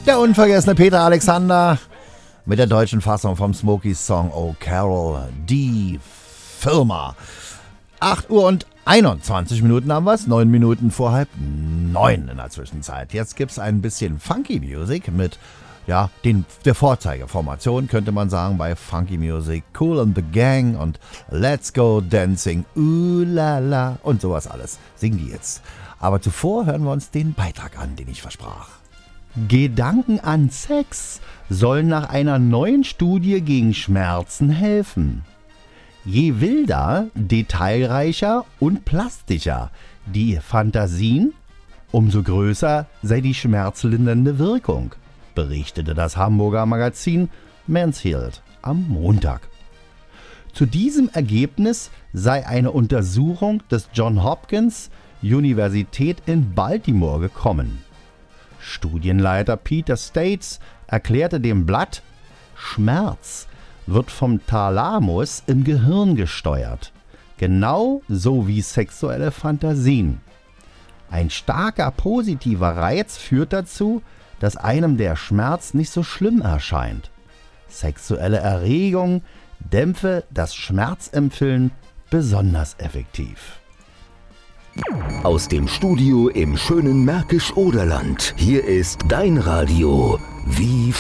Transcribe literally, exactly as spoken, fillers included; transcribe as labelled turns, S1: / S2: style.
S1: Der unvergessene Peter Alexander mit der deutschen Fassung vom Smokies Song Oh Carol, die Firma. acht Uhr und einundzwanzig Minuten haben wir es, neun Minuten vor halb neun in der Zwischenzeit. Jetzt gibt es ein bisschen Funky Music mit, ja, den, der Vorzeigeformation, könnte man sagen, bei Funky Music. Kool and the Gang und Let's Go Dancing, Ooh La La und sowas alles. Singen die jetzt. Aber zuvor hören wir uns den Beitrag an, den ich versprach. Gedanken an Sex sollen nach einer neuen Studie gegen Schmerzen helfen. Je wilder, detailreicher und plastischer die Fantasien, umso größer sei die schmerzlindernde Wirkung, berichtete das Hamburger Magazin Mansfield am Montag. Zu diesem Ergebnis sei eine Untersuchung des Johns Hopkins Universität in Baltimore gekommen. Studienleiter Peter States erklärte dem Blatt, Schmerz wird vom Thalamus im Gehirn gesteuert, genau so wie sexuelle Fantasien. Ein starker positiver Reiz führt dazu, dass einem der Schmerz nicht so schlimm erscheint. Sexuelle Erregung dämpfe das Schmerzempfinden besonders effektiv.
S2: Aus dem Studio im schönen Märkisch-Oderland. Hier ist dein Radio, Wie